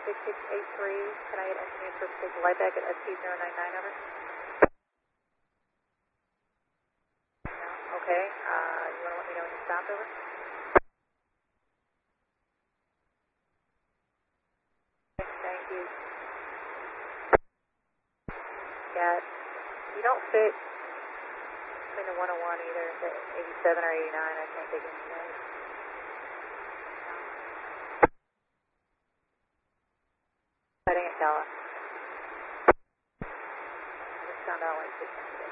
6683, can I get engineers for take light back at ST099 over? No, okay, you want to let me know when you stopped over? Thank you. Yeah, you don't fit between the 101 either, the 87 or 89, I can't take any noise. Heading at Cala. Just found out like 6